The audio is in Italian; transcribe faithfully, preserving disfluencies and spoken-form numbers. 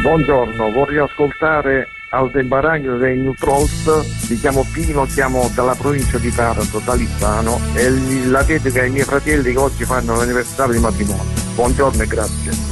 Buongiorno, vorrei ascoltare Aldebaran dei New Trolls. Mi chiamo Pino, chiamo dalla provincia di Taranto, da Lizzano, e la dedica ai miei fratelli che oggi fanno l'anniversario di matrimonio. Buongiorno e grazie.